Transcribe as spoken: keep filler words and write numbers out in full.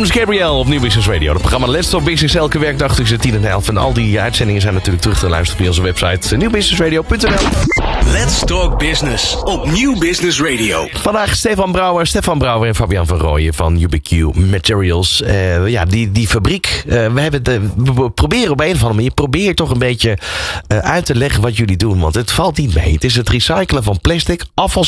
James Gabriel op Nieuw Business Radio. Het programma Let's Talk Business elke werkdag tussen tien en elf. En al die uitzendingen zijn natuurlijk terug te luisteren via onze website nieuw business radio punt n l. Let's Talk Business op Nieuw Business Radio. Vandaag Stefan Brouwer, Stefan Brouwer en Fabian van Rooyen van U B Q Materials. Uh, ja, die, die fabriek. Uh, we, hebben de, we proberen op een of andere manier probeer toch een beetje uh, uit te leggen wat jullie doen. Want het valt niet mee. Het is het recyclen van plastic, afval